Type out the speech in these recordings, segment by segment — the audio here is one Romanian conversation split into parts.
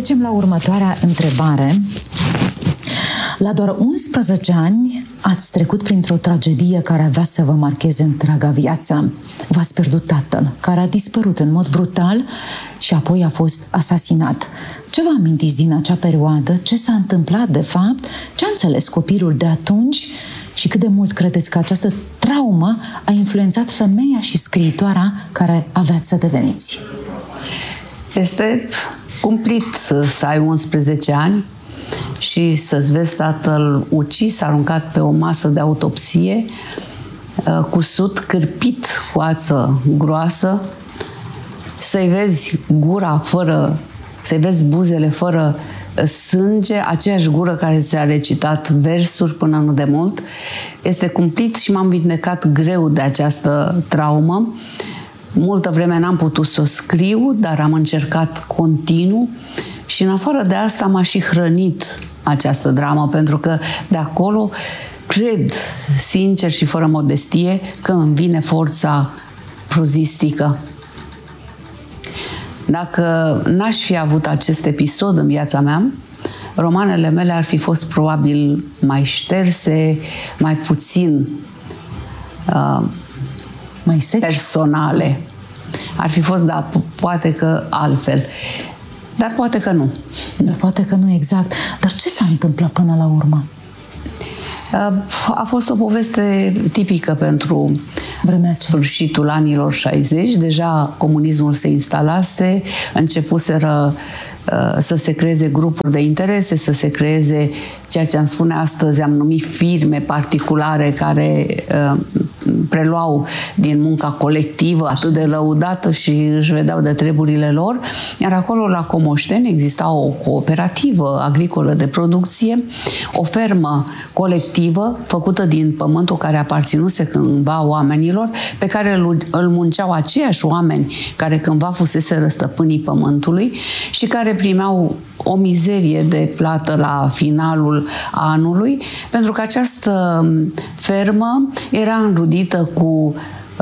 Trecem la următoarea întrebare. La doar 11 ani ați trecut printr-o tragedie care avea să vă marcheze întreaga viață. V-ați pierdut tatăl, care a dispărut în mod brutal și apoi a fost asasinat. Ce vă amintiți din acea perioadă? Ce s-a întâmplat de fapt? Ce a înțeles copilul de atunci? Și cât de mult credeți că această traumă a influențat femeia și scriitoarea care aveați să deveniți? Este cumplit să ai 11 ani și să-ți vezi tatăl ucis, aruncat pe o masă de autopsie, cusut, cârpit cu ață groasă, să-i vezi gura fără, să-i vezi buzele fără sânge, aceeași gură care ți-a recitat versuri până nu de mult. Este cumplit și m-am vindecat greu de această traumă. Multă vreme n-am putut să o scriu, dar am încercat continuu și în afară de asta m-a și hrănit această dramă, pentru că de acolo cred, sincer și fără modestie, că îmi vine forța prozistică. Dacă n-aș fi avut acest episod în viața mea, romanele mele ar fi fost probabil mai șterse, mai puțin mai seci? Personale. Ar fi fost, da, poate că altfel. Dar poate că nu. Dar poate că nu, exact. Dar ce s-a întâmplat până la urmă? A fost o poveste tipică pentru sfârșitul anilor 60. Deja comunismul se instalase, începuseră să se creeze grupuri de interese, să se creeze ceea ce am spune astăzi, am numit firme particulare care preluau din munca colectivă atât de lăudată și își vedeau de treburile lor. Iar acolo la Comoșteni exista o cooperativă agricolă de producție, o fermă colectivă făcută din pământul care aparținuse cândva oamenilor, pe care îl munceau aceiași oameni care cândva fusese stăpânii pământului și care primeau o mizerie de plată la finalul anului, pentru că această fermă era înrudită cu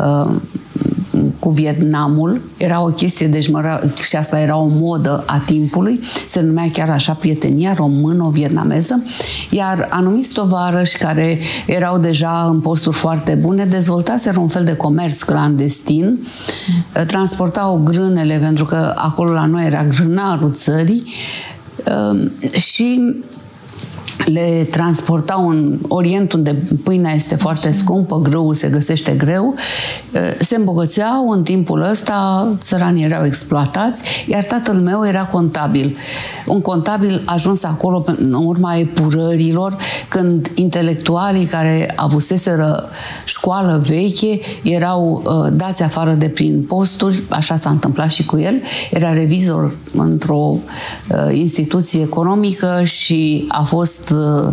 Vietnamul. Era o chestie, deci și asta era o modă a timpului, se numea chiar așa prietenia româno-vietnameză, iar anumiți tovarăși care erau deja în posturi foarte bune dezvoltaseră un fel de comerț clandestin, transportau grânele, pentru că acolo la noi era grânarul țării, și le transportau în Orient, unde pâinea este foarte scumpă, grâul se găsește greu, se îmbogățeau în timpul ăsta, țăranii erau exploatați, iar tatăl meu era contabil. Un contabil ajuns acolo în urma epurărilor, când intelectualii care avuseseră școală veche erau dați afară de prin posturi, așa s-a întâmplat și cu el, era revizor într-o instituție economică și a fost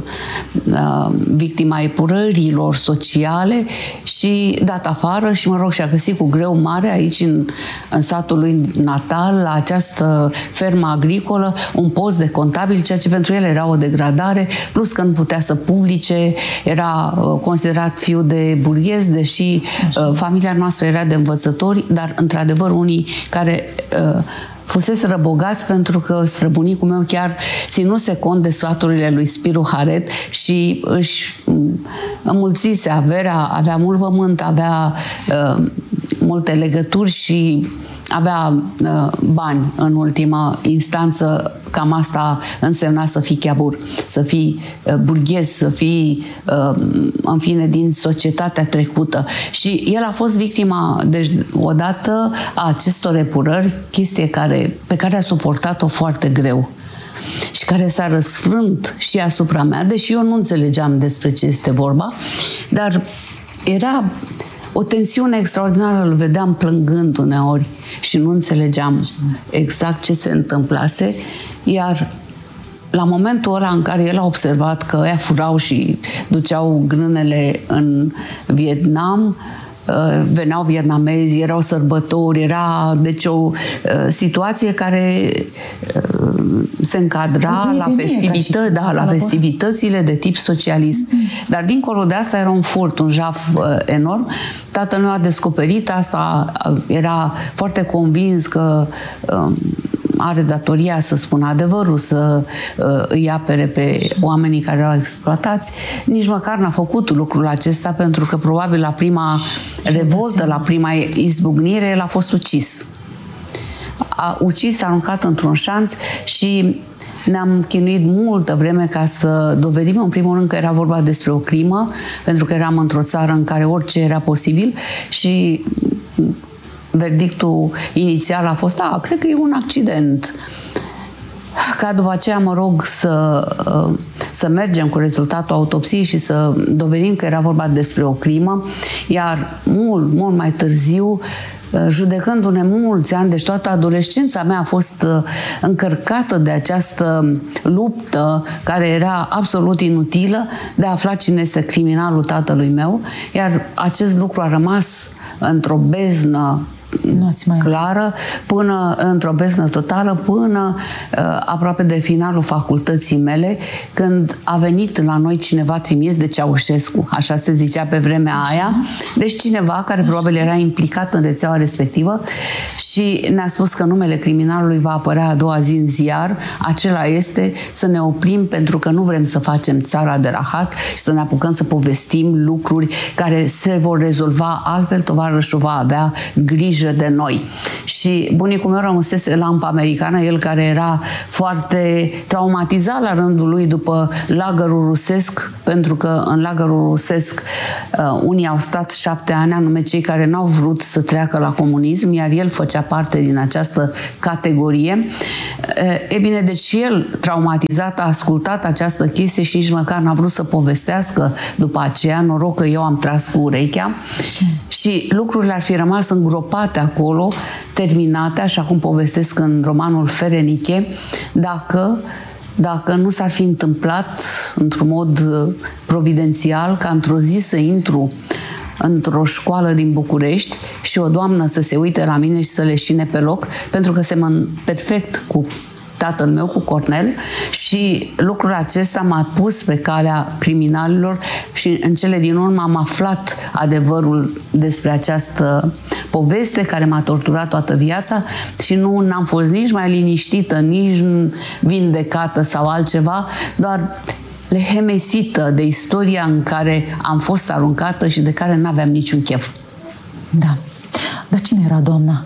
victima epurărilor sociale și dat afară și, mă rog, și-a găsit cu greu mare aici în satul lui natal, la această fermă agricolă, un post de contabil, ceea ce pentru el era o degradare, plus că nu putea să publice, era considerat fiu de burghez, deși familia noastră era de învățători, dar într-adevăr unii care fuseseră bogați, pentru că străbunicul meu chiar ținuse cont de sfaturile lui Spiru Haret și își înmulțise averea, avea mult pământ, avea multe legături și avea bani în ultima instanță. Cam asta însemna să fii chiabur, să fii burghez, să fii, în fine, din societatea trecută. Și el a fost victima, deci, odată a acestor epurări, chestie pe care a suportat-o foarte greu și care s-a răsfrânt și asupra mea, deși eu nu înțelegeam despre ce este vorba, dar era o tensiune extraordinară, îl vedeam plângând uneori și nu înțelegeam exact ce se întâmplase, iar la momentul ăla în care el a observat că ăia furau și duceau grânele în Vietnam, veneau vietnamezi, erau sărbători, era deci o situație care se încadra la festivități, da, la festivitățile de tip socialist. Dar dincolo de asta era un furt, un jaf enorm. Tatăl meu a descoperit asta, era foarte convins că are datoria să spună adevărul, să îi apere pe oamenii care erau exploatați, nici măcar n-a făcut lucrul acesta, pentru că probabil la prima revoltă, la prima izbucnire, el a fost ucis. A ucis, aruncat într-un șanț și ne-am chinuit multă vreme ca să dovedim în primul rând că era vorba despre o crimă, pentru că eram într-o țară în care orice era posibil și verdictul inițial a fost, cred că e un accident. Ca după aceea, mă rog, să mergem cu rezultatul autopsiei și să dovedim că era vorba despre o crimă, iar mult mai târziu, judecându-ne mulți ani, deci toată adolescența mea a fost încărcată de această luptă care era absolut inutilă de a afla cine este criminalul tatălui meu, iar acest lucru a rămas într-o beznă clară, până într-o beznă totală, până aproape de finalul facultății mele, când a venit la noi cineva trimis de Ceaușescu, așa se zicea pe vremea aia, deci cineva care probabil era implicat în rețeaua respectivă și ne-a spus că numele criminalului va apărea a doua zi în ziar, acela este să ne oprim pentru că nu vrem să facem țara de rahat și să ne apucăm să povestim lucruri care se vor rezolva altfel, tovarășul va avea grijă de noi. Și bunicul meu rămăsese lampa americană, el care era foarte traumatizat la rândul lui după lagărul rusesc, pentru că în lagărul rusesc unii au stat 7 ani, anume cei care n-au vrut să treacă la comunism, iar el făcea parte din această categorie. E bine, deci el, traumatizat, a ascultat această chestie și nici măcar n-a vrut să povestească după aceea, noroc că eu am tras cu urechea și lucrurile ar fi rămas îngropate acolo, terminate, așa cum povestesc în romanul Fereniche, dacă nu s-ar fi întâmplat într-un mod providențial ca într-o zi să intru într-o școală din București și o doamnă să se uite la mine și să leșine pe loc, pentru că semăn perfect cu tatăl meu, cu Cornel, și lucrul acesta m-a pus pe calea criminalilor și în cele din urmă am aflat adevărul despre această poveste care m-a torturat toată viața și nu n-am fost nici mai liniștită, nici vindecată sau altceva, doar lehemesită de istoria în care am fost aruncată și de care n-aveam niciun chef. Da. Dar cine era doamna?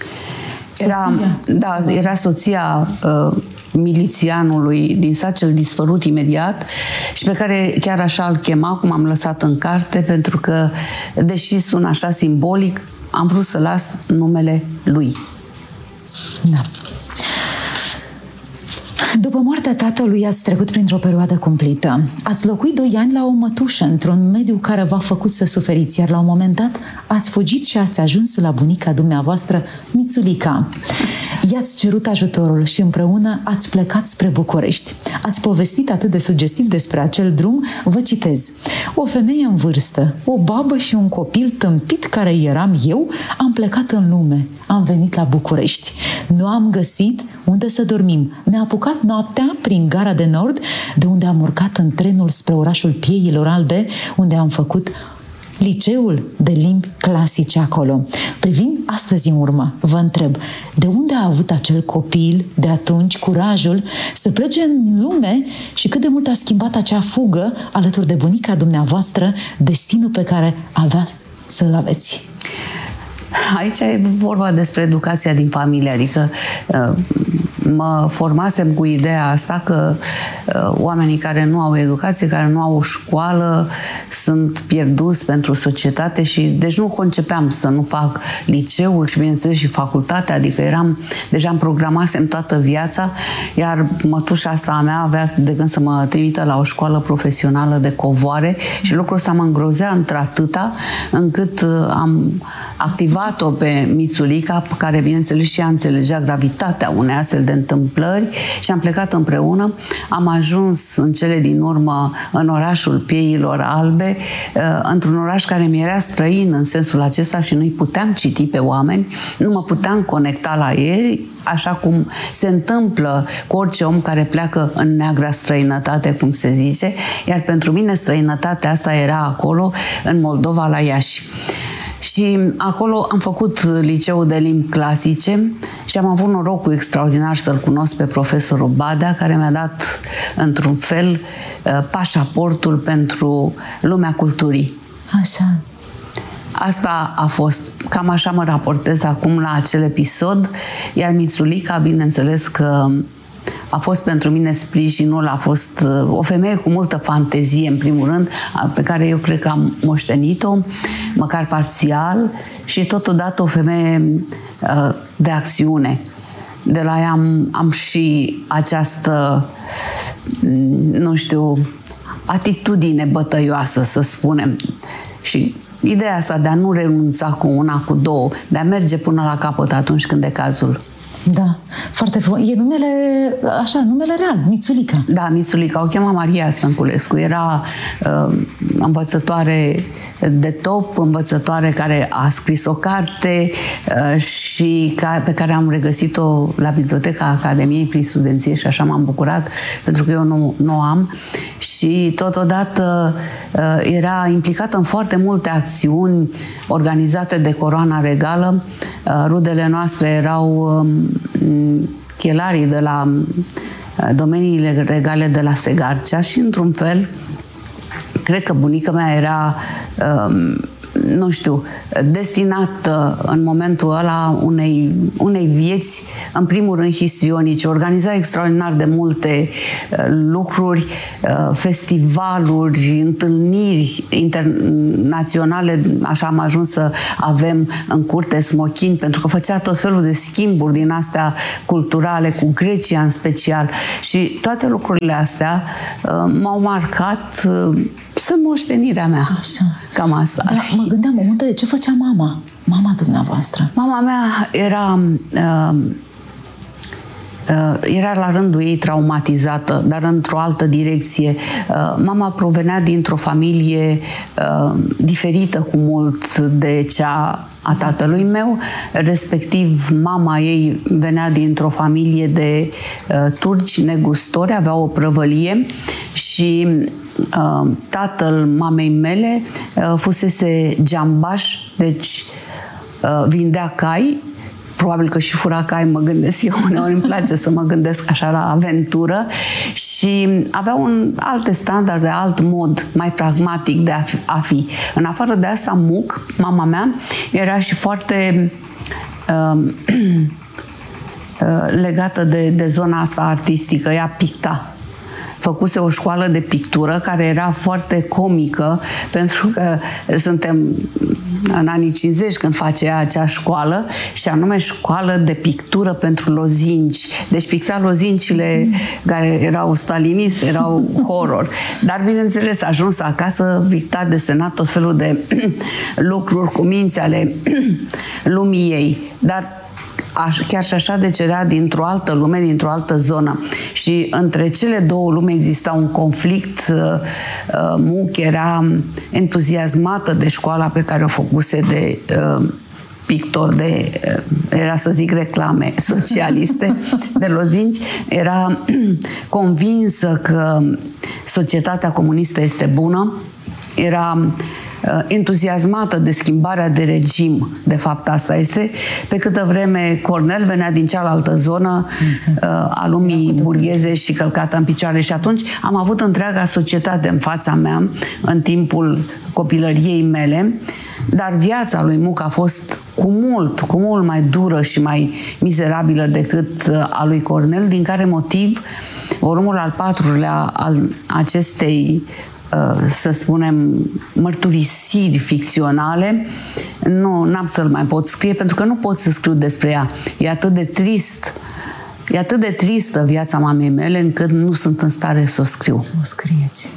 Era soția milițianului din sat, cel dispărut imediat și pe care chiar așa îl chema, cum am lăsat în carte, pentru că, deși sună așa simbolic, am vrut să las numele lui. Da. După moartea tatălui ați trecut printr-o perioadă cumplită. Ați locuit 2 ani la o mătușă, într-un mediu care v-a făcut să suferiți, iar la un moment dat ați fugit și ați ajuns la bunica dumneavoastră, Mițulica. I-ați cerut ajutorul și împreună ați plecat spre București. Ați povestit atât de sugestiv despre acel drum, vă citez. O femeie în vârstă, o babă și un copil tâmpit care eram eu, am plecat în lume, am venit la București. Nu am găsit unde să dormim. Ne-a apucat noaptea prin gara de nord, de unde am urcat în trenul spre orașul Pieilor Albe, unde am făcut liceul de limbi clasice acolo. Privind astăzi în urmă, vă întreb, de unde a avut acel copil de atunci curajul să plece în lume și cât de mult a schimbat acea fugă alături de bunica dumneavoastră, destinul pe care avea să-l aveți? Aici e vorba despre educația din familie, adică mă formasem cu ideea asta că oamenii care nu au educație, care nu au o școală, sunt pierduți pentru societate și deci nu concepeam să nu fac liceul și bineînțeles și facultatea, adică deja îmi programasem toată viața, iar mătușa asta a mea avea de gând să mă trimită la o școală profesională de covoare și lucrul ăsta mă îngrozea într-atâta încât am activat-o pe Mițulica, care bineînțeles și ea înțelegea gravitatea unei astfel de întâmplări și am plecat împreună. Am ajuns în cele din urmă în orașul Pieilor Albe, într-un oraș care mi era străin în sensul acesta și nu-i puteam citi pe oameni, nu mă puteam conecta la ei, așa cum se întâmplă cu orice om care pleacă în neagra străinătate, cum se zice, iar pentru mine străinătatea asta era acolo, în Moldova, la Iași. Și acolo am făcut liceul de limbi clasice și am avut norocul extraordinar să-l cunosc pe profesorul Badea, care mi-a dat, într-un fel, pașaportul pentru lumea culturii. Așa. Asta a fost. Cam așa mă raportez acum la acel episod, iar Mițulica, bineînțeles că a fost pentru mine sprijinul, a fost o femeie cu multă fantezie, în primul rând, pe care eu cred că am moștenit-o, măcar parțial, și totodată o femeie de acțiune. De la ea am și această, nu știu, atitudine bătăioasă, să spunem. Și ideea asta de a nu renunța cu una, cu două, de a merge până la capăt atunci când e cazul. Da, foarte frumos. E numele, așa, numele real, Mițulica. Da, Mițulica. O chema Maria Stănculescu. Era învățătoare de top, învățătoare care a scris o carte și pe care am regăsit-o la Biblioteca Academiei prin studenție și așa m-am bucurat, pentru că eu nu o am. Și totodată era implicată în foarte multe acțiuni organizate de Coroana Regală. Rudele noastre erau chelarii de la domeniile regale de la Segarcea și, într-un fel, cred că bunica mea era, nu știu, destinată în momentul ăla unei vieți, în primul rând, histrionice. Organiza extraordinar de multe lucruri, festivaluri, întâlniri internaționale, așa am ajuns să avem în curte smochini, pentru că făcea tot felul de schimburi din astea culturale, cu Grecia în special. Și toate lucrurile astea m-au marcat. Sunt moștenirea mea. Așa. Cam asta. Da, mă gândeam, ce făcea mama dumneavoastră? Mama mea era la rândul ei traumatizată, dar într-o altă direcție. Mama provenea dintr-o familie diferită cu mult de cea a tatălui meu, respectiv mama ei venea dintr-o familie de turci negustori, avea o prăvălie și tatăl mamei mele fusese geambaș, deci vindea cai, probabil că și fura cai, mă gândesc eu, uneori îmi place să mă gândesc așa la aventură, și avea alte standarde, alt mod mai pragmatic de a fi. În afară de asta, mama mea, era și foarte legată de zona asta artistică, ea picta. Făcuse o școală de pictură care era foarte comică, pentru că suntem în anii 50 când face ea acea școală, și anume școală de pictură pentru lozinci. Deci picta lozincile care erau staliniste, erau horror. Dar, bineînțeles, a ajuns acasă, picta, desenat tot felul de lucruri cu minți ale lumii ei. Dar chiar și așa, deci era dintr-o altă lume, dintr-o altă zonă. Și între cele două lume exista un conflict. Muc era entuziasmată de școala pe care o făcuse de pictor, era să zic reclame socialiste de lozinci. Era convinsă că societatea comunistă este bună. Era entuziasmată de schimbarea de regim, de fapt asta este, pe câtă vreme Cornel venea din cealaltă zonă a lumii burgheze și călcată în picioare. Și atunci am avut întreaga societate în fața mea în timpul copilăriei mele, dar viața lui Muc a fost cu mult mai dură și mai mizerabilă decât a lui Cornel, din care motiv volumul al 4-lea al acestei, să spunem, mărturisiri ficționale, n-am să-l mai pot scrie, pentru că nu pot să scriu despre ea. E atât de trist, e atât de tristă viața mamei mele, încât nu sunt în stare să o scriu. Să o scrieți.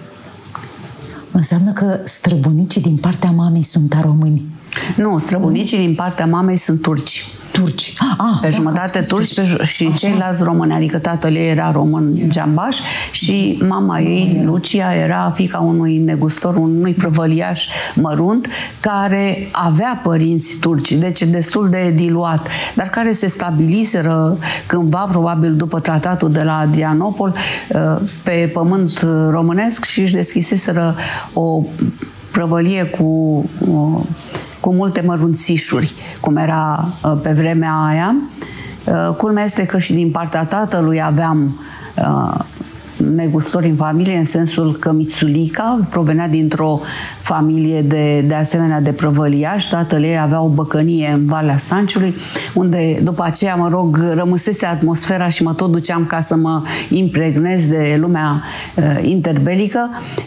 Înseamnă că străbunicii din partea mamei sunt români? Nu, străbunicii din partea mamei sunt turci. Turci. Pe jumătate turci și ceilalți români, adică tatăl ei era român geambaș și mama ei, Lucia, era fiica unui negustor, unui prăvăliaș mărunt, care avea părinți turci, deci destul de diluat, dar care se stabiliseră cândva, probabil după tratatul de la Adrianopol, pe pământ românesc și își deschiseseră o prăvălie cu cu multe mărunțișuri, cum era pe vremea aia. Culmea este că și din partea tatălui aveam negustori în familie, în sensul că Mițulica provenea dintr-o familie de asemenea de prăvăliași. Tatăl ei avea o băcănie în Valea Stanciului, unde după aceea, mă rog, rămăsese atmosfera și mă tot duceam ca să mă impregnez de lumea interbelică.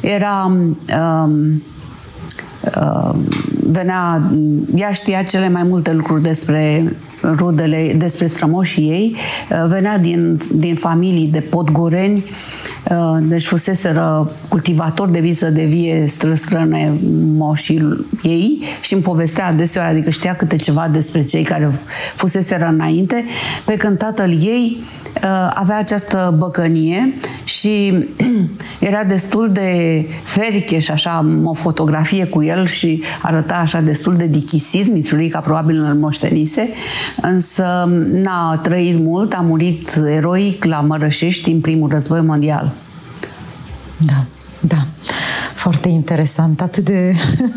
Ea știa cele mai multe lucruri despre rudele, despre strămoșii ei, venea din familii de podgoreni, deci fuseseră cultivatori de viță de vie străstrăne moșii ei și îmi povestea adeseori, adică știa câte ceva despre cei care fuseseră înainte, pe când tatăl ei avea această băcănie și era destul de ferche și așa, am o fotografie cu el și arăta așa destul de dichisit, Mițulica probabil îl moștenise, însă n-a trăit mult, a murit eroic la Mărășești în primul război mondial. Da, foarte interesant, atât de...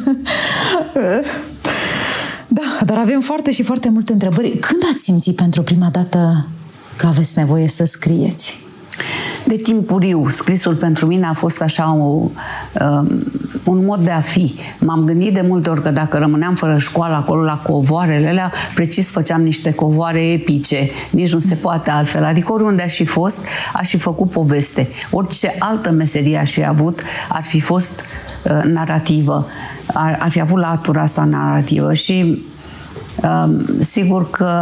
Da, dar avem foarte multe întrebări. Când ați simțit pentru prima dată că aveți nevoie să scrieți? De timpuriu. Scrisul pentru mine a fost așa un mod de a fi. M-am gândit de multe ori că dacă rămâneam fără școală acolo la covoarele alea, precis făceam niște covoare epice. Nici nu se poate altfel. Adică oriunde aș fi fost, aș fi făcut poveste. Orice altă meserie aș fi avut, ar fi fost narrativă. Ar fi avut latura asta narrativă. Și sigur că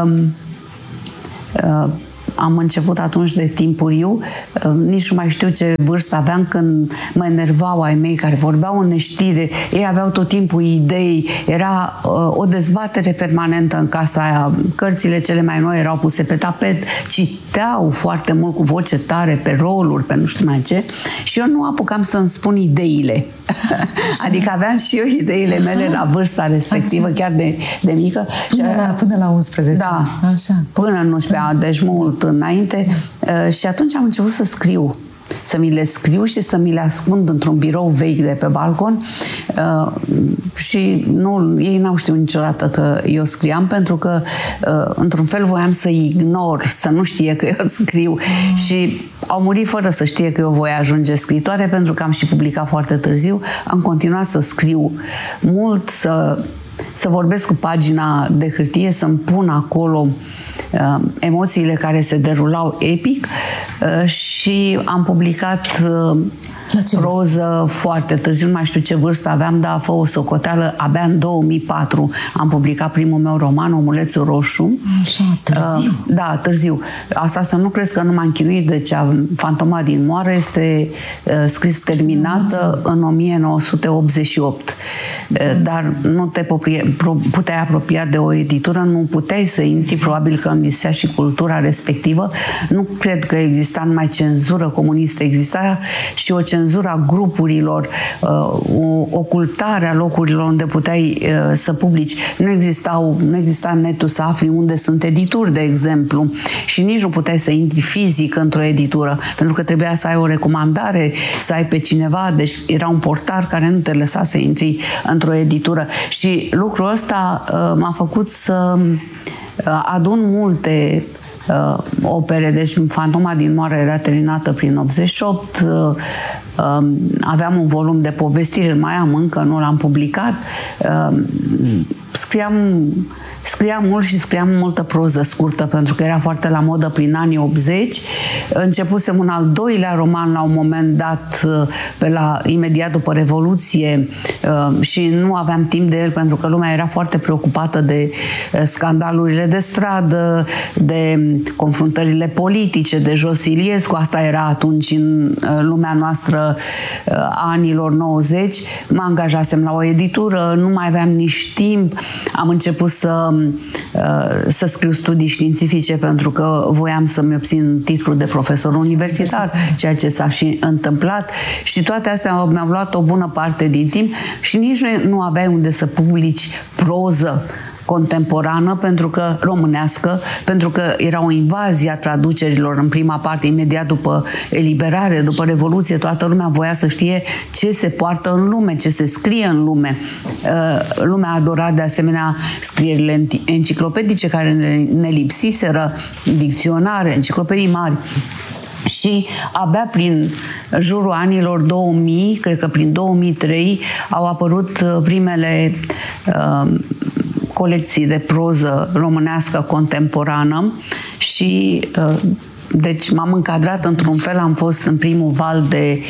am început atunci de timpuriu, nici nu mai știu ce vârstă aveam când mă enervau ai mei care vorbeau în neștire, ei aveau tot timpul idei, era o dezbatere permanentă în casa aia, cărțile cele mai noi erau puse pe tapet, citeau foarte mult cu voce tare, pe roluri, pe nu știu mai ce, și eu nu apucam să-mi spun ideile. Adică aveam și eu ideile mele la vârsta respectivă, chiar de mică. Până la 11. Da, așa. Până în 11 ani, deci mult înainte. Și atunci am început să scriu. Să mi le scriu și să mi le ascund într-un birou vechi de pe balcon și ei n-au știut niciodată că eu scriam, pentru că într-un fel voiam să ignor, să nu știe că eu scriu și au murit fără să știe că eu voi ajunge scritoare, pentru că am și publicat foarte târziu. Am continuat să scriu mult, să vorbesc cu pagina de hârtie, să-mi pun acolo emoțiile care se derulau epic și am publicat proză foarte târziu, nu mai știu ce vârstă aveam, dar fă o socoteală, abia în 2004 am publicat primul meu roman, Omulețul Roșu. Așa, târziu. Da, târziu. Asta să nu crezi că nu m-am chinuit, deci Fantoma din Moară este scris terminată în 1988. Dar nu te puteai apropia de o editură, nu puteai să intri, probabil că îmi lipsea și cultura respectivă. Nu cred că exista numai cenzură comunistă, exista și o cenzura grupurilor, o ocultare a locurilor unde puteai să publici. Nu exista netul să afli unde sunt edituri, de exemplu, și nici nu puteai să intri fizic într-o editură, pentru că trebuia să ai o recomandare, să ai pe cineva, deci era un portar care nu te lăsa să intri într-o editură. Și lucrul ăsta m-a făcut să adun multe opere, deci Fantoma din Moară era terminată prin 88, aveam un volum de povestiri, îl mai am încă, nu l-am publicat, scriam mult și scriam multă proză scurtă, pentru că era foarte la modă prin anii 80. Începusem un al doilea roman la un moment dat, imediat după Revoluție, și nu aveam timp de el, pentru că lumea era foarte preocupată de scandalurile de stradă, de confruntările politice, de Jos Iliescu. Asta era atunci în lumea noastră a anilor 90. Mă angajasem la o editură, nu mai aveam nici timp. Am început să scriu studii științifice, pentru că voiam să-mi obțin titlul de profesor universitar, ceea ce s-a și întâmplat, și toate astea mi-au luat o bună parte din timp și nici nu aveai unde să publici proză contemporană, pentru că românească, pentru că era o invazie a traducerilor în prima parte, imediat după eliberare, după Revoluție, toată lumea voia să știe ce se poartă în lume, ce se scrie în lume. Lumea adora de asemenea scrierile enciclopedice care ne lipsiseră, dicționare, enciclopedii mari. Și abia prin jurul anilor 2000, cred că prin 2003, au apărut primele colecții de proză românească contemporană și deci m-am încadrat într-un fel, am fost în primul val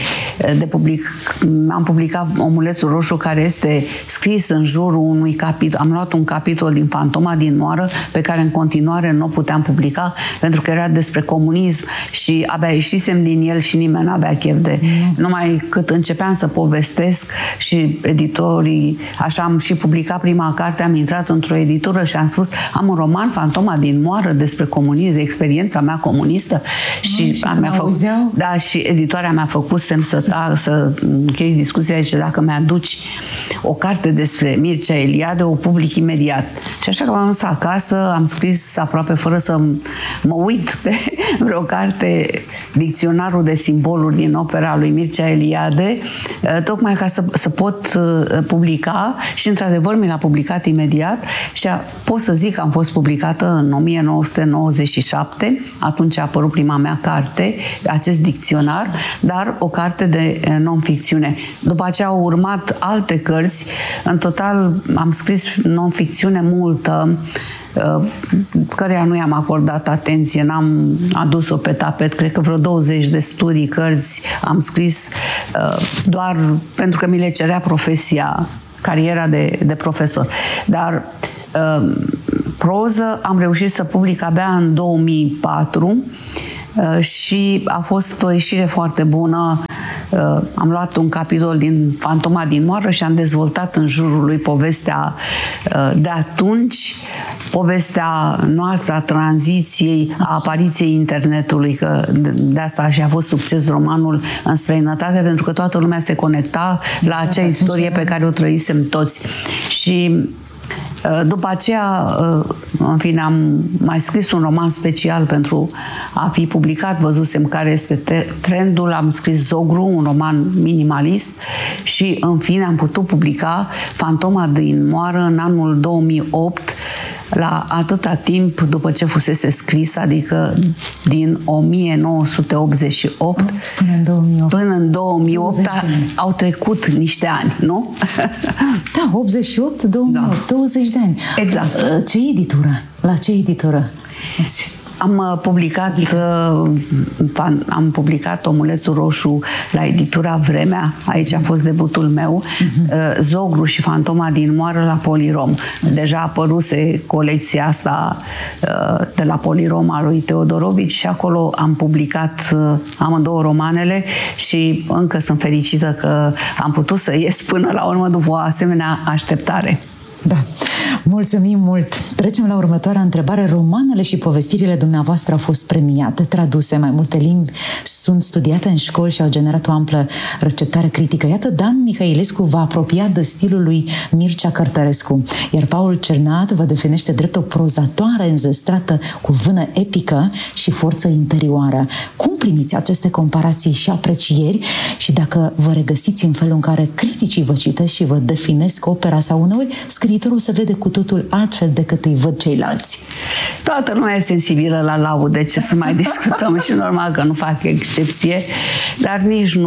am publicat Omulețul Roșu, care este scris în jurul unui capitol. Am luat un capitol din Fantoma din Moară, pe care în continuare nu o puteam publica, pentru că era despre comunism și abia ieșisem din el și nimeni n-avea chef de... Numai cât începeam să povestesc și editorii, așa am și publicat prima carte, am intrat într-o editură și am spus, am un roman, Fantoma din Moară, despre comunism, experiența mea comunistă. Și și editoarea mi-a făcut semn să închei discuția, aici, dacă mi-aduci o carte despre Mircea Eliade, o public imediat. Și așa că m-am dus acasă, am scris aproape fără să mă uit pe vreo carte dicționarul de simboluri din opera lui Mircea Eliade, tocmai ca să pot publica și într-adevăr mi l-a publicat imediat și pot să zic că am fost publicată în 1997, atunci a apărut prima mea carte, acest dicționar, dar o carte de non-ficțiune. După aceea au urmat alte cărți. În total am scris non-ficțiune multă, căreia nu i-am acordat atenție, n-am adus-o pe tapet. Cred că vreo 20 de studii, cărți am scris doar pentru că mi le cerea profesia, cariera de profesor. Dar proză am reușit să public abia în 2004 și a fost o ieșire foarte bună. Am luat un capitol din Fantoma din Moară și am dezvoltat în jurul lui povestea de atunci, povestea noastră a tranziției, a apariției internetului, că de asta și a fost succes romanul în străinătate, pentru că toată lumea se conecta la acea istorie pe care o trăisem toți. Și după aceea, în fine, am mai scris un roman special pentru a fi publicat, văzusem care este trendul, am scris Zogru, un roman minimalist și, în fine, am putut publica Fantoma din Moară în anul 2008, la atâta timp după ce fusese scris, adică din 1988 până în 2008 au trecut niște ani, nu? Da, 88, 2008, da. 20 de ani. Exact. Ce editură? La ce editură? Am publicat Omulețul Roșu la editura Vremea, aici a fost debutul meu, Zogru și Fantoma din Moară la Polirom. Deja apăruse colecția asta de la Polirom a lui Teodorovici și acolo am publicat amândouă romanele și încă sunt fericită că am putut să ies până la urmă după o asemenea așteptare. Da, mulțumim mult! Trecem la următoarea întrebare. Romanele și povestirile dumneavoastră au fost premiate, traduse în mai multe limbi, sunt studiate în școli și au generat o amplă receptare critică. Iată, Dan Mihailescu v-a apropiat de stilul lui Mircea Cărtărescu, iar Paul Cernat vă definește drept o prozatoare înzestrată cu vână epică și forță interioară. Cum primiți aceste comparații și aprecieri și dacă vă regăsiți în felul în care criticii vă citesc și vă definesc opera sau uneori scriitorul se vede cu totul altfel decât îi văd ceilalți? Toată lumea e sensibilă la laude, ce să mai discutăm și normal că nu fac excepție, dar nici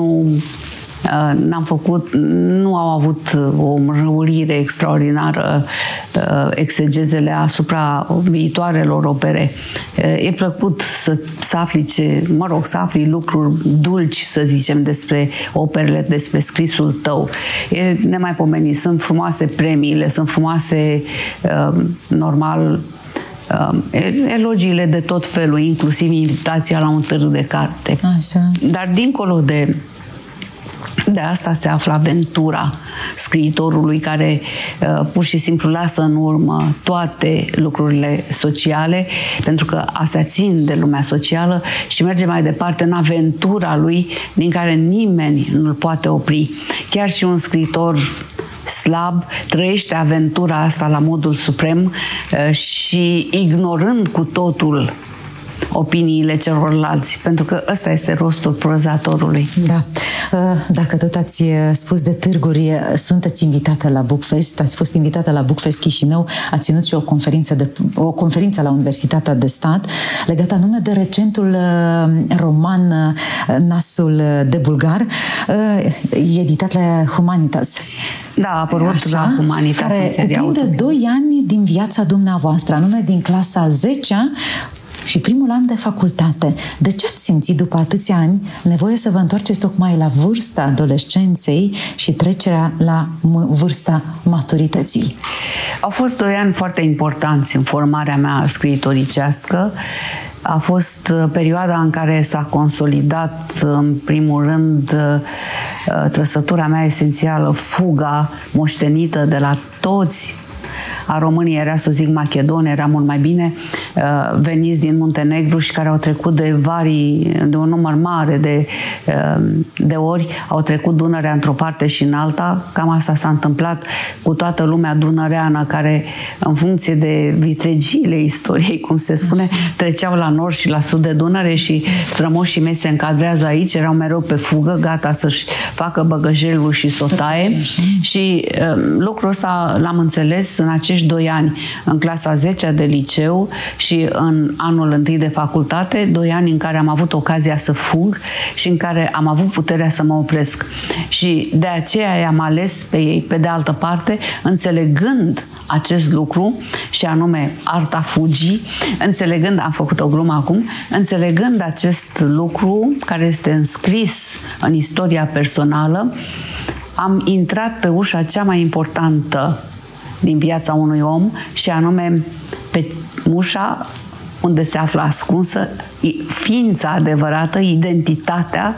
nu au avut o înrăurire extraordinară exegezele asupra viitoarelor opere. E plăcut să afli să afli lucruri dulci, să zicem, despre operele, despre scrisul tău. E nemaipomenit. Sunt frumoase premiile, sunt frumoase, normal, elogiile de tot felul, inclusiv invitația la un târg de carte. Așa. Dar dincolo de asta se află aventura scriitorului care pur și simplu lasă în urmă toate lucrurile sociale, pentru că astea țin de lumea socială și merge mai departe în aventura lui din care nimeni nu-l poate opri. Chiar și un scriitor slab, trăiește aventura asta la modul suprem și ignorând cu totul opiniile celorlalți, pentru că ăsta este rostul prozatorului. Da. Dacă tot ați spus de târguri, sunteți invitată la Bookfest, ați fost invitată la Bookfest Chișinău, ați ținut și o conferință la Universitatea de Stat legată anume de recentul roman Nasul de Bulgar, editat la Humanitas. Da, a apărut la Humanitas, care cuprinde 2 ani din viața dumneavoastră, anume din clasa 10-a și primul an de facultate. De ce ați simțit după atâția ani nevoie să vă întoarceți tocmai la vârsta adolescenței și trecerea la vârsta maturității? Au fost 2 ani foarte importanți în formarea mea scriitoricească. A fost perioada în care s-a consolidat, în primul rând, trăsătura mea esențială, fuga moștenită de la toți a României, era să zic Macedonia, era mult mai bine, veniți din Muntenegru și care au trecut de un număr mare de ori, au trecut Dunărea într-o parte și în alta. Cam asta s-a întâmplat cu toată lumea dunăreană, care, în funcție de vitregiile istoriei, cum se spune, treceau la nord și la sud de Dunăre și strămoșii mei se încadrează aici, erau mereu pe fugă, gata să-și facă băgăjelul și să o taie. Și lucrul ăsta l-am înțeles în acești 2 ani, în clasa 10-a de liceu și în anul 1 de facultate, 2 ani în care am avut ocazia să fug și în care am avut puterea să mă opresc. Și de aceea i-am ales pe ei. Pe de altă parte, înțelegând acest lucru, și anume arta fugii, am făcut o glumă acum, înțelegând acest lucru care este înscris în istoria personală, am intrat pe ușa cea mai importantă din viața unui om, și anume pe ușa unde se află ascunsă ființa adevărată, identitatea,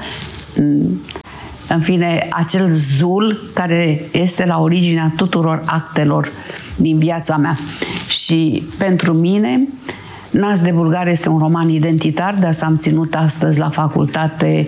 în fine, acel zul care este la originea tuturor actelor din viața mea. Și pentru mine, Nas de Bulgar este un roman identitar, de asta am ținut astăzi la facultate,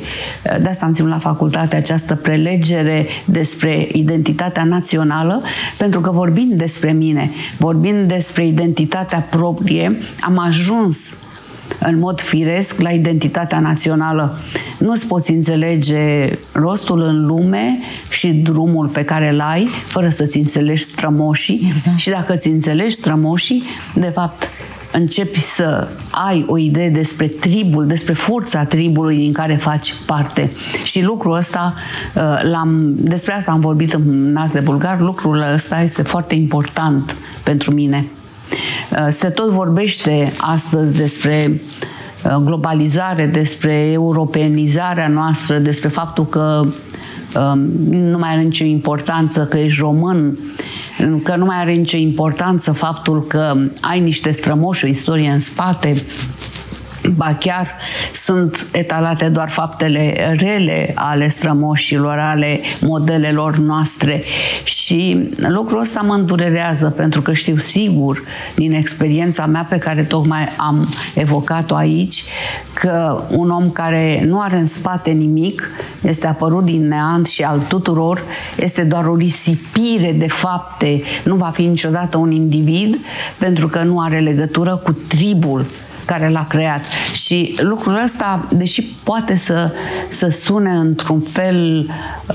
această prelegere despre identitatea națională, pentru că vorbind despre mine, vorbind despre identitatea proprie, am ajuns în mod firesc la identitatea națională. Nu-ți poți înțelege rostul în lume și drumul pe care îl ai fără să-ți înțelegi strămoșii. Exact. Și dacă ți înțelegi strămoșii, de fapt, începi să ai o idee despre tribul, despre forța tribului din care faci parte. Și lucrul ăsta, despre asta am vorbit în Nas de Bulgar, lucrul ăsta este foarte important pentru mine. Se tot vorbește astăzi despre globalizare, despre europenizarea noastră, despre faptul că nu mai are nicio importanță că ești român, că nu mai are nicio importanță faptul că ai niște strămoși, o istorie în spate. Ba chiar sunt etalate doar faptele rele ale strămoșilor, ale modelelor noastre. Și lucrul ăsta mă îndurerează, pentru că știu sigur, din experiența mea pe care tocmai am evocat-o aici, că un om care nu are în spate nimic, este apărut din neant și al tuturor, este doar o risipire de fapte, nu va fi niciodată un individ, pentru că nu are legătură cu tribul care l-a creat. Și lucrul ăsta, deși poate să sune într-un fel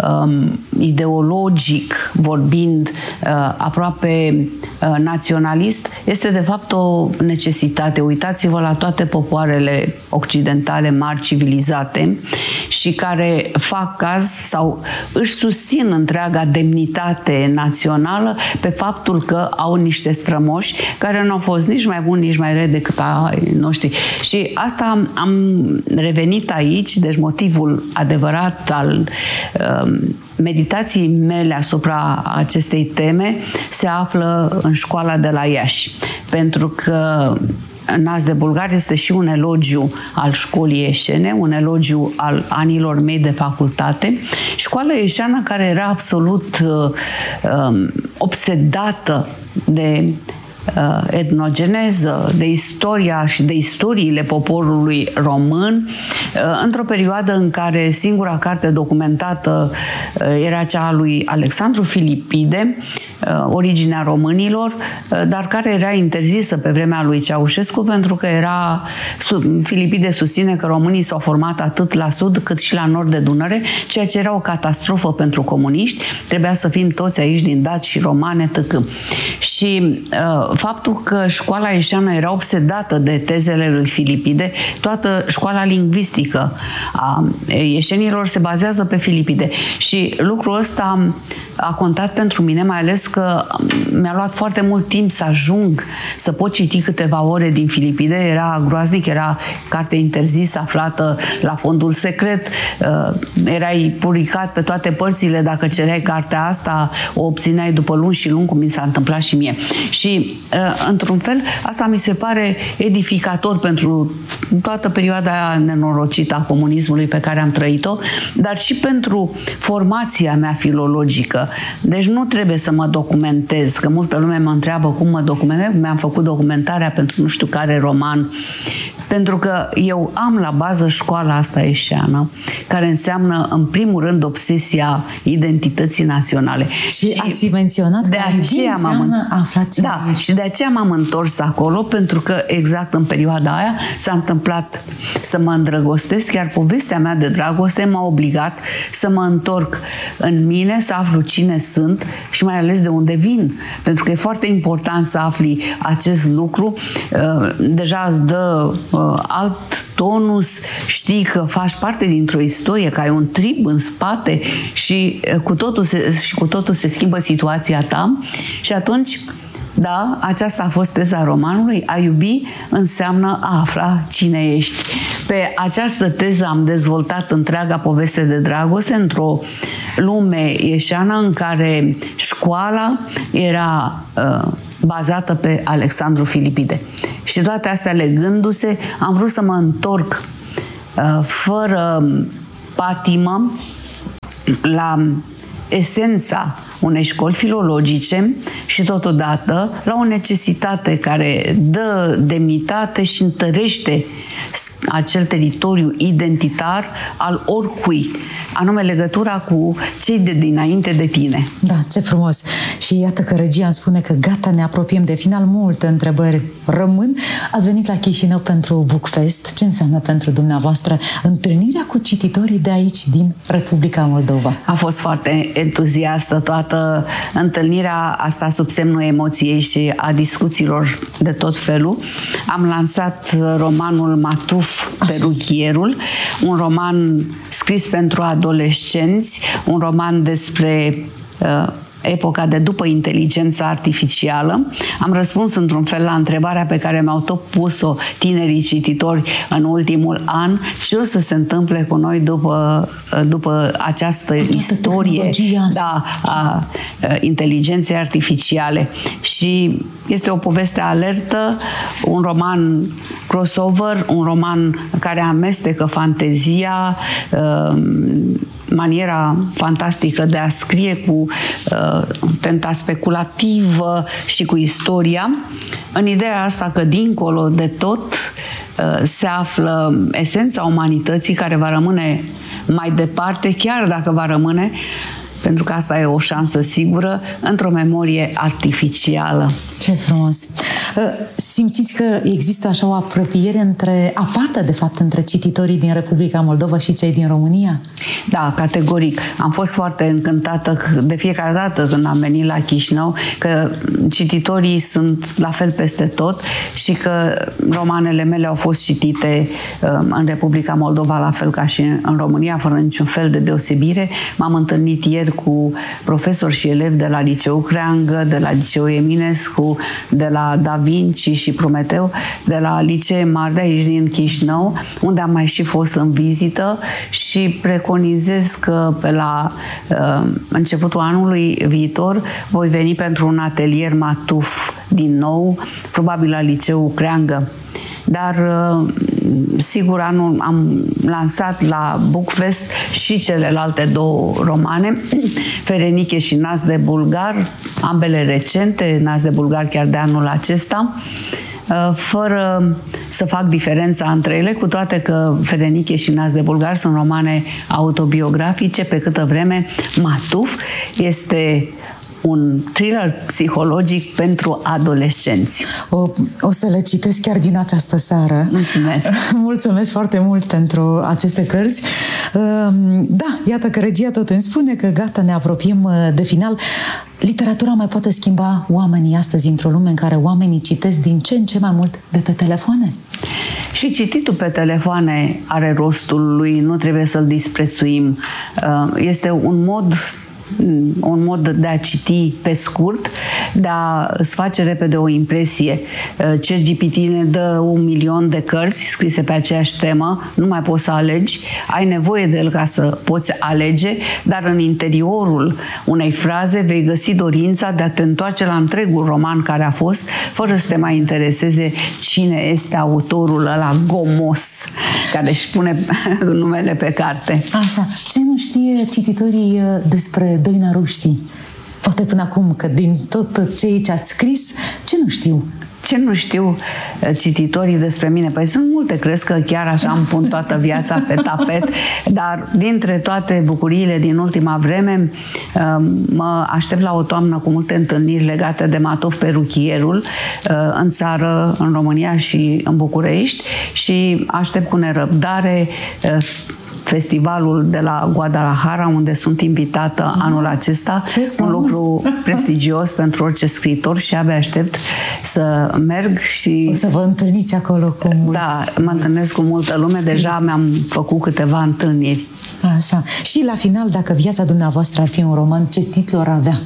ideologic, vorbind aproape naționalist, este de fapt o necesitate. Uitați-vă la toate popoarele occidentale mari, civilizate, și care fac caz sau își susțin întreaga demnitate națională pe faptul că au niște strămoși care nu au fost nici mai buni, nici mai rei decât ai noștri. Și asta am revenit aici, deci motivul adevărat al meditației mele asupra acestei teme se află în școala de la Iași. Pentru că Nas de Bulgar este și un elogiu al școlii ieșene, un elogiu al anilor mei de facultate. Școala ieșeană care era absolut obsedată de etnogeneză, de istoria și de istoriile poporului român, într-o perioadă în care singura carte documentată era cea a lui Alexandru Filipide, Originea românilor, dar care era interzisă pe vremea lui Ceaușescu pentru că Filipide susține că românii s-au format atât la sud cât și la nord de Dunăre, ceea ce era o catastrofă pentru comuniști. Trebuia să fim toți aici din daci și romane, tâc. Și faptul că școala ieșeană era obsedată de tezele lui Filipide, toată școala lingvistică a ieșenilor se bazează pe Filipide. Și lucrul ăsta a contat pentru mine, mai ales că mi-a luat foarte mult timp să ajung să pot citi câteva ore din Filipide. Era groaznic, era carte interzisă, aflată la fondul secret, erai puricat pe toate părțile. Dacă cereai cartea asta, o obțineai după luni și luni, cum mi s-a întâmplat și mie. Și, într-un fel, asta mi se pare edificator pentru toată perioada nenorocită a comunismului pe care am trăit-o, dar și pentru formația mea filologică. Deci nu trebuie să mă documentez, că multă lume mă întreabă cum mă documentez. Mi-am făcut documentarea pentru nu știu care roman, pentru că eu am la bază școala asta ieșeană, care înseamnă, în primul rând, obsesia identității naționale. Și ați menționat de aceea și de aceea m-am întors acolo, pentru că exact în perioada aia s-a întâmplat să mă îndrăgostesc, chiar povestea mea de dragoste m-a obligat să mă întorc în mine, să aflu cine sunt și mai ales de unde vin, pentru că e foarte important să afli acest lucru. Deja îți dă alt tonus, știi că faci parte dintr-o istorie, că ai un trib în spate și cu totul se schimbă situația ta și atunci, da, aceasta a fost teza romanului. A iubi înseamnă a afla cine ești. Pe această teză am dezvoltat întreaga poveste de dragoste într-o lume ieșeană în care școala era bazată pe Alexandru Filipide. Și toate astea legându-se, am vrut să mă întorc fără patimă la esența unei școli filologice și totodată la o necesitate care dă demnitate și întărește acel teritoriu identitar al oricui, anume legătura cu cei de dinainte de tine. Da, ce frumos! Și iată că regia îmi spune că gata, ne apropiem de final. Multe întrebări rămân. Ați venit la Chișinău pentru Bookfest. Ce înseamnă pentru dumneavoastră întâlnirea cu cititorii de aici, din Republica Moldova? A fost foarte entuziastă toată întâlnirea asta, sub semnul emoției și a discuțiilor de tot felul. Am lansat romanul Matuf, Peruchierul, un roman scris pentru adolescenți, un roman despre epoca de după inteligența artificială. Am răspuns într-un fel la întrebarea pe care mi-au tot pus-o tinerii cititori în ultimul an: ce o să se întâmple cu noi după această istorie a inteligenței artificiale. Și este o poveste alertă, un roman crossover, un roman care amestecă fantezia, maniera fantastică de a scrie cu tenta speculativă și cu istoria, în ideea asta că dincolo de tot se află esența umanității, care va rămâne mai departe, chiar dacă va rămâne, pentru că asta e o șansă sigură, într-o memorie artificială. Ce frumos! Simțiți că există așa o apropiere apartă, de fapt, între cititorii din Republica Moldova și cei din România? Da, categoric. Am fost foarte încântată de fiecare dată când am venit la Chișinău, că cititorii sunt la fel peste tot și că romanele mele au fost citite în Republica Moldova la fel ca și în România, fără niciun fel de deosebire. M-am întâlnit ieri cu profesori și elevi de la Liceul Creangă, de la Liceul Eminescu, de la Da Vinci și Prometeu, de la Licee Mari de aici din Chișinău, unde am mai și fost în vizită și preconizez că pe la începutul anului viitor voi veni pentru un atelier Matuf din nou, probabil la Liceul Creangă. dar sigur am lansat la Bookfest și celelalte 2 romane, Fereniche și Nas de Bulgar, ambele recente, Nas de Bulgar chiar de anul acesta, fără să fac diferența între ele, cu toate că Fereniche și Nas de Bulgar sunt romane autobiografice, pe câtă vreme Matuf este un thriller psihologic pentru adolescenți. O să le citesc chiar din această seară. Mulțumesc! Mulțumesc foarte mult pentru aceste cărți. Da, iată că regia tot îmi spune că gata, ne apropiem de final. Literatura mai poate schimba oamenii astăzi într-o lume în care oamenii citesc din ce în ce mai mult de pe telefoane? Și cititul pe telefoane are rostul lui, nu trebuie să-l disprețuim. Este un mod de a citi pe scurt, de a îți face repede o impresie. ChatGPT ne dă 1.000.000 de cărți scrise pe aceeași temă, nu mai poți să alegi, ai nevoie de el ca să poți alege, dar în interiorul unei fraze vei găsi dorința de a te întoarce la întregul roman care a fost, fără să te mai intereseze cine este autorul ăla gomos care își pune numele pe carte. Așa, ce nu știe cititorii despre Doina Ruștii? Poate până acum, că din tot ce ați scris, ce nu știu? Ce nu știu cititorii despre mine? Păi sunt multe, crezi că chiar așa îmi pun toată viața pe tapet, dar dintre toate bucuriile din ultima vreme mă aștept la o toamnă cu multe întâlniri legate de Matuf Peruchierul în țară, în România și în București, și aștept cu nerăbdare festivalul de la Guadalajara, unde sunt invitată anul acesta. Un lucru prestigios pentru orice scriitor și abia aștept să merg și... O să vă întâlniți acolo cu mulți... Da, mă întâlnesc cu multă lume. Deja mi-am făcut câteva întâlniri. Așa. Și la final, dacă viața dumneavoastră ar fi un roman, ce titlu ar avea?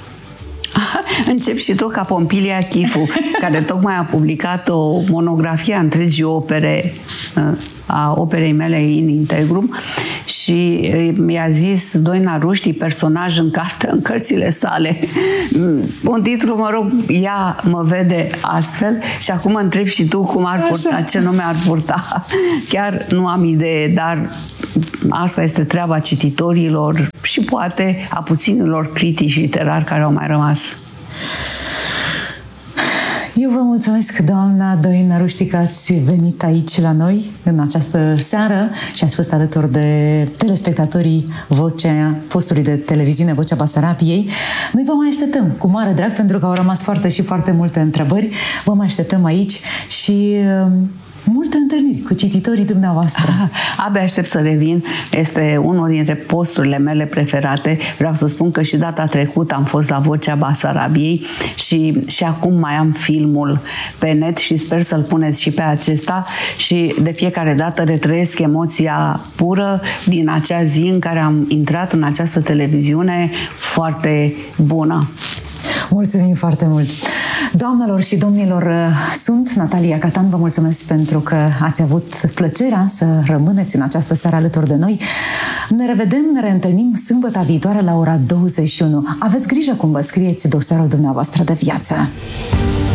Încep și tu ca Pompilia Chifu, care tocmai a publicat o monografie a întregii opere, a operei mele In Integrum, și mi-a zis Doina Ruștii, personaj în carte, în cărțile sale. Un titlu, mă rog, ea mă vede astfel și acum mă întreb și tu cum ar purta, ce nume ar purta. Chiar nu am idee, dar asta este treaba cititorilor și poate a puținilor critici literari care au mai rămas. Eu vă mulțumesc, doamna Doina Ruștii, că ați venit aici la noi în această seară și ați fost alături de telespectatorii postului de televiziune Vocea Basarabiei. Noi vă mai așteptăm cu mare drag, pentru că au rămas foarte multe întrebări. Vă mai așteptăm aici și multe întâlniri cu cititorii dumneavoastră. Abia aștept să revin. Este unul dintre posturile mele preferate. Vreau să spun că și data trecută am fost la Vocea Basarabiei și acum mai am filmul pe net și sper să-l puneți și pe acesta, și de fiecare dată retrăiesc emoția pură din acea zi în care am intrat în această televiziune foarte bună. Mulțumim foarte mult! Doamnelor și domnilor, sunt Natalia Catan, vă mulțumesc pentru că ați avut plăcerea să rămâneți în această seară alături de noi. Ne revedem, ne reîntâlnim sâmbătă viitoare la ora 21. Aveți grijă cum vă scrieți dosarul dumneavoastră de viață.